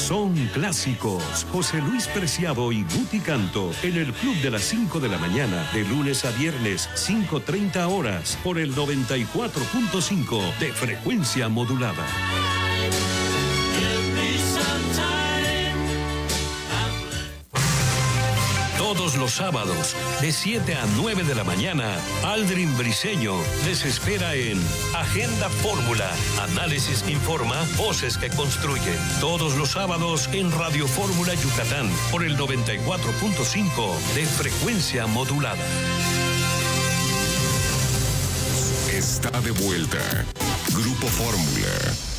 Son clásicos. José Luis Preciado y Guti Canto en el Club de las 5 de la mañana, de lunes a viernes, 5:30 horas, por el 94.5 de frecuencia modulada. Todos los sábados, de 7 a 9 de la mañana, Aldrin Briseño les espera en Agenda Fórmula. Análisis que informa, voces que construyen. Todos los sábados en Radio Fórmula Yucatán, por el 94.5 de frecuencia modulada. Está de vuelta. Grupo Fórmula.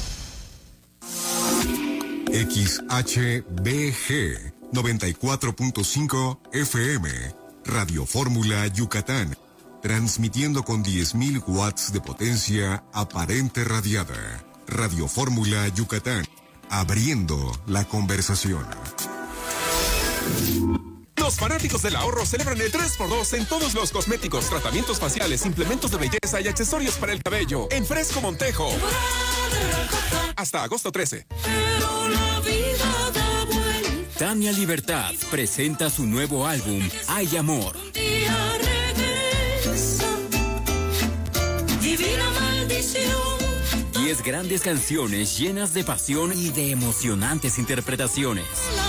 XHBG 94.5 FM, Radio Fórmula Yucatán, transmitiendo con 10.000 watts de potencia aparente radiada. Radio Fórmula Yucatán, abriendo la conversación. Los fanáticos del ahorro celebran el 3x2 en todos los cosméticos, tratamientos faciales, implementos de belleza y accesorios para el cabello en Fresco Montejo. Hasta agosto 13. Tania Libertad presenta su nuevo álbum, Hay Amor. Divina maldición. 10 grandes canciones llenas de pasión y de emocionantes interpretaciones.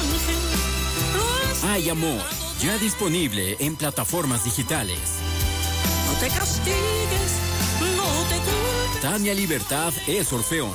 Hay Amor, ya disponible en plataformas digitales. No te castigues, no te culpes. Tania Libertad es Orfeón.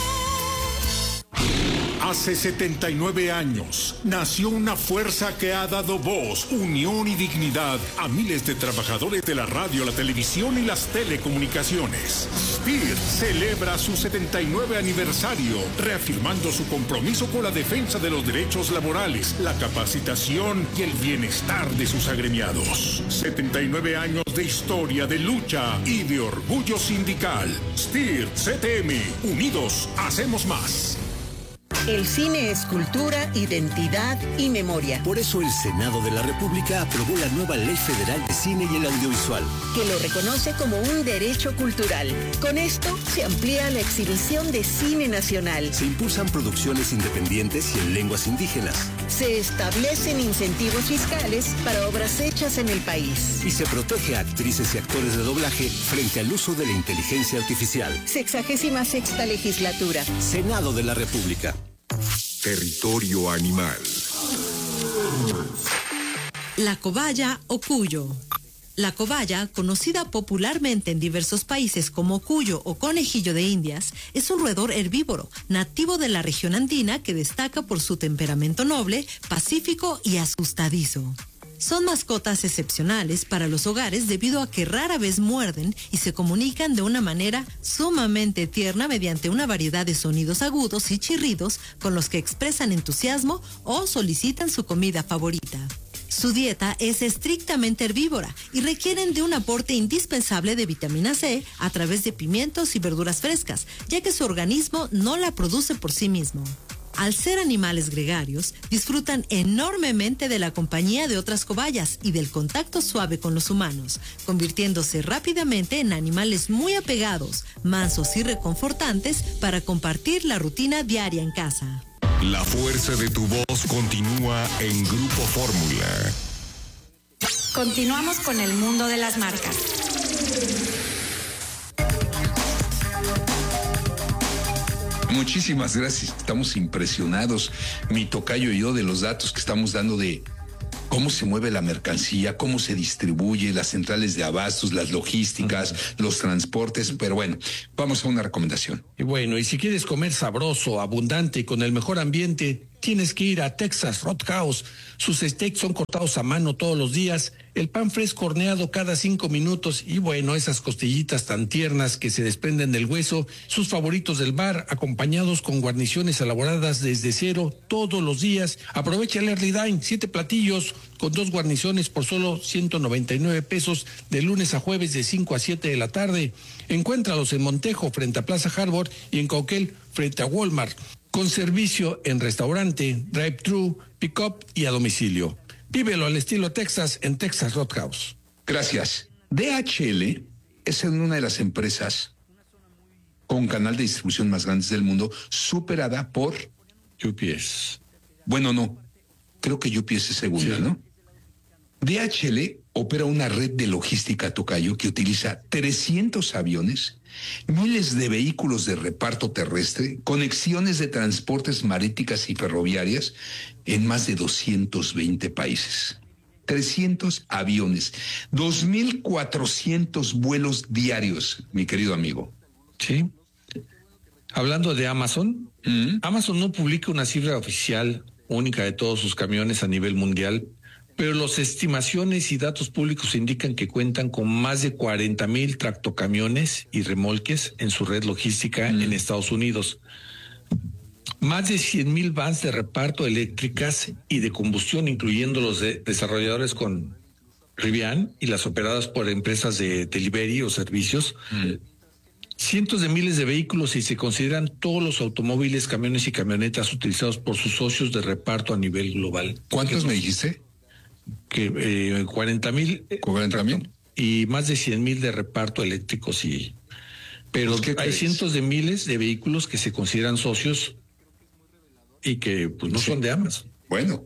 Hace 79 años nació una fuerza que ha dado voz, unión y dignidad a miles de trabajadores de la radio, la televisión y las telecomunicaciones. SPIR celebra su 79 aniversario, reafirmando su compromiso con la defensa de los derechos laborales, la capacitación y el bienestar de sus agremiados. 79 años de historia, de lucha y de orgullo sindical. SPIR CTM, unidos hacemos más. El cine es cultura, identidad y memoria. Por eso el Senado de la República aprobó la nueva Ley Federal de Cine y el Audiovisual, que lo reconoce como un derecho cultural. Con esto se amplía la exhibición de cine nacional. Se impulsan producciones independientes y en lenguas indígenas. Se establecen incentivos fiscales para obras hechas en el país. Y se protege a actrices y actores de doblaje frente al uso de la inteligencia artificial. 66ª legislatura. Senado de la República. Territorio animal. La cobaya o cuyo. La cobaya, conocida popularmente en diversos países como cuyo o conejillo de Indias, es un roedor herbívoro, nativo de la región andina que destaca por su temperamento noble, pacífico y asustadizo. Son mascotas excepcionales para los hogares debido a que rara vez muerden y se comunican de una manera sumamente tierna mediante una variedad de sonidos agudos y chirridos con los que expresan entusiasmo o solicitan su comida favorita. Su dieta es estrictamente herbívora y requieren de un aporte indispensable de vitamina C a través de pimientos y verduras frescas, ya que su organismo no la produce por sí mismo. Al ser animales gregarios, disfrutan enormemente de la compañía de otras cobayas y del contacto suave con los humanos, convirtiéndose rápidamente en animales muy apegados, mansos y reconfortantes para compartir la rutina diaria en casa. La fuerza de tu voz continúa en Grupo Fórmula. Continuamos con el mundo de las marcas. Muchísimas gracias, estamos impresionados, mi tocayo y yo, de los datos que estamos dando de cómo se mueve la mercancía, cómo se distribuye, las centrales de abastos, las logísticas, los transportes, pero bueno, vamos a una recomendación. Y bueno, y si quieres comer sabroso, abundante y con el mejor ambiente, tienes que ir a Texas Roadhouse. Sus steaks son cortados a mano todos los días, el pan fresco horneado cada 5 minutos y bueno, esas costillitas tan tiernas que se desprenden del hueso, sus favoritos del bar, acompañados con guarniciones elaboradas desde cero todos los días. Aprovecha el Early Dine, 7 platillos con 2 guarniciones por solo 199 pesos de lunes a jueves de 5 a 7 de la tarde. Encuéntralos en Montejo frente a Plaza Harbor y en Cauquel frente a Walmart, con servicio en restaurante, drive-thru, pick-up y a domicilio. Vívelo al estilo Texas en Texas Roadhouse. Gracias. DHL es una de las empresas con canal de distribución más grandes del mundo, superada por UPS. Bueno, no. Creo que UPS es segunda, sí, ¿no? DHL opera una red de logística, tocayo, que utiliza 300 aviones, miles de vehículos de reparto terrestre, conexiones de transportes marítimas y ferroviarias en más de 220 países. 300 aviones, 2.400 vuelos diarios, mi querido amigo. Sí. Hablando de Amazon, Amazon no publica una cifra oficial única de todos sus camiones a nivel mundial, pero las estimaciones y datos públicos indican que cuentan con más de 40,000 tractocamiones y remolques en su red logística en Estados Unidos. Más de 100,000 vans de reparto eléctricas y de combustión, incluyendo los desarrolladores con Rivian y las operadas por empresas de delivery o servicios. Cientos de miles de vehículos y se consideran todos los automóviles, camiones y camionetas utilizados por sus socios de reparto a nivel global. ¿Cuántos me dijiste? Que 40,000. 40,000. Y más de 100,000 de reparto eléctricos pero pues, hay cientos de miles de vehículos que se consideran socios y que pues no son de Amazon. Bueno,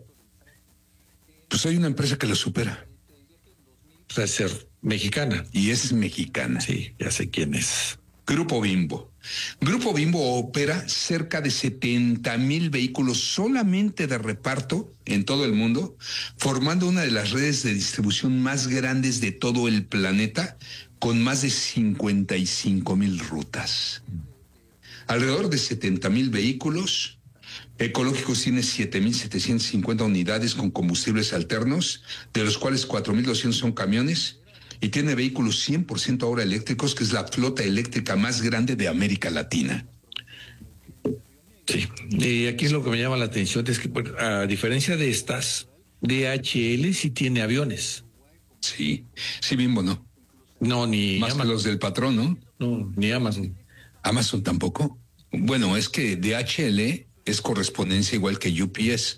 pues hay una empresa que lo supera. O sea, es ser mexicana. Y es mexicana. Sí, ya sé quién es. Grupo Bimbo. Grupo Bimbo opera cerca de 70,000 vehículos solamente de reparto en todo el mundo, formando una de las redes de distribución más grandes de todo el planeta, con más de 55,000 rutas. Alrededor de 70,000 vehículos ecológicos, tiene 7,750 unidades con combustibles alternos, de los cuales 4,200 son camiones, y tiene vehículos 100% ahora eléctricos, que es la flota eléctrica más grande de América Latina. Sí, y aquí es lo que me llama la atención, es que a diferencia de estas, DHL sí tiene aviones. Sí, sí, Bimbo no. No, ni más Amazon. Que los del patrón, ¿no? No, ni Amazon. Amazon tampoco. Bueno, es que DHL es correspondencia igual que UPS.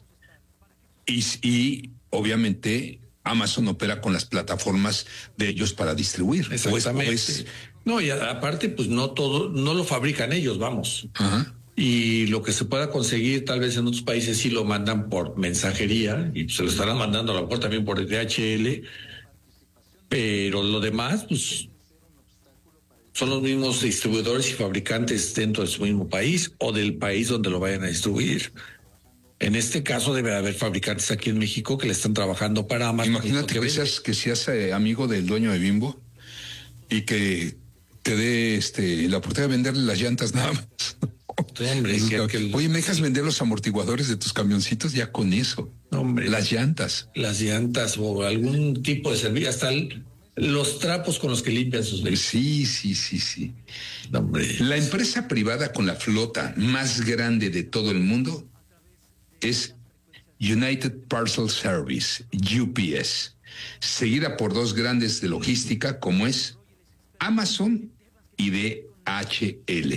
Y obviamente Amazon opera con las plataformas de ellos para distribuir. Exactamente. No, y aparte, pues no todo, no lo fabrican ellos, vamos. Ajá. Y lo que se pueda conseguir tal vez en otros países sí lo mandan por mensajería y se lo estarán mandando a lo mejor también por DHL, pero lo demás, pues son los mismos distribuidores y fabricantes dentro de su mismo país o del país donde lo vayan a distribuir. En este caso debe haber fabricantes aquí en México que le están trabajando para Amazon. Imagínate que seas amigo del dueño de Bimbo y que te dé la oportunidad de venderle las llantas nada más. Hombre, oye, ¿me dejas vender los amortiguadores de tus camioncitos? Ya con eso. Hombre, las llantas. Las llantas o algún tipo de servicio, hasta los trapos con los que limpian sus vehículos. Sí. Hombre. La empresa privada con la flota más grande de todo el mundo es United Parcel Service, UPS, seguida por dos grandes de logística como es Amazon y DHL.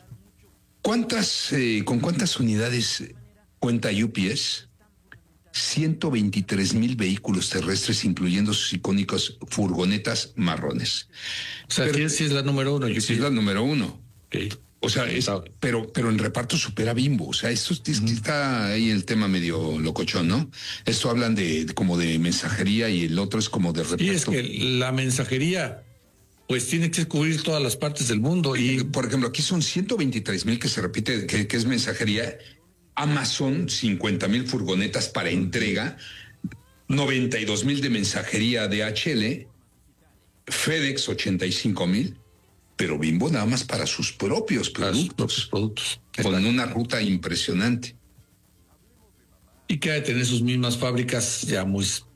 ¿Con cuántas unidades cuenta UPS? 123,000 vehículos terrestres, incluyendo sus icónicas furgonetas marrones. O sea, sí es la número uno. Sí es la número uno. Okay. O sea, pero en reparto supera Bimbo. O sea, esto está ahí el tema medio locochón, ¿no? Esto hablan de como de mensajería y el otro es como de reparto. Y es que la mensajería pues tiene que cubrir todas las partes del mundo. Y por ejemplo, aquí son 123,000 que se repite, que es mensajería. Amazon, 50,000 furgonetas para entrega, 92,000 de mensajería DHL, FedEx 85,000, pero Bimbo nada más para sus propios productos. Con una ruta impresionante. Y que ha de tener sus mismas fábricas ya muy